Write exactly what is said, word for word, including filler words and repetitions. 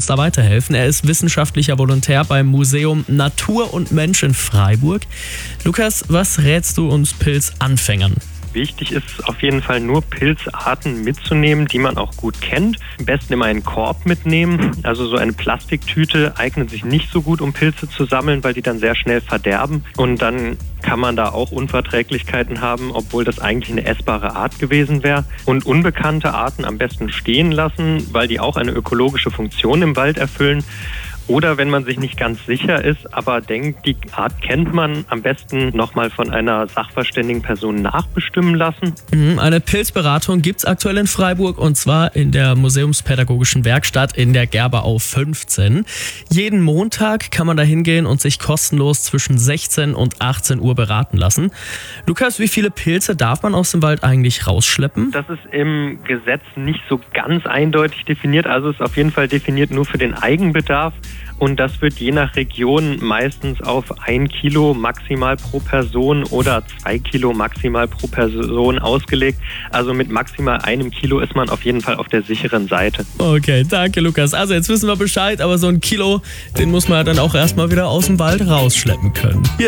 uns da weiterhelfen. Er ist wissenschaftlicher Volontär beim Museum Natur und Mensch in Freiburg. Lukas, was rätst du uns Pilzanfängern? Wichtig ist auf jeden Fall nur Pilzarten mitzunehmen, die man auch gut kennt. Am besten immer einen Korb mitnehmen. Also so eine Plastiktüte eignet sich nicht so gut, um Pilze zu sammeln, weil die dann sehr schnell verderben. Und dann kann man da auch Unverträglichkeiten haben, obwohl das eigentlich eine essbare Art gewesen wäre. Und unbekannte Arten am besten stehen lassen, weil die auch eine ökologische Funktion im Wald erfüllen. Oder wenn man sich nicht ganz sicher ist, aber denkt, die Art kennt man, am besten nochmal von einer sachverständigen Person nachbestimmen lassen. Eine Pilzberatung gibt es aktuell in Freiburg und zwar in der Museumspädagogischen Werkstatt in der Gerberau fünfzehn. Jeden Montag kann man da hingehen und sich kostenlos zwischen sechzehn und achtzehn Uhr beraten lassen. Lukas, wie viele Pilze darf man aus dem Wald eigentlich rausschleppen? Das ist im Gesetz nicht so ganz eindeutig definiert, also ist auf jeden Fall definiert nur für den Eigenbedarf. Und das wird je nach Region meistens auf ein Kilo maximal pro Person oder zwei Kilo maximal pro Person ausgelegt. Also mit maximal einem Kilo ist man auf jeden Fall auf der sicheren Seite. Okay, danke Lukas. Also jetzt wissen wir Bescheid, aber so ein Kilo, den muss man dann auch erstmal wieder aus dem Wald rausschleppen können. Hier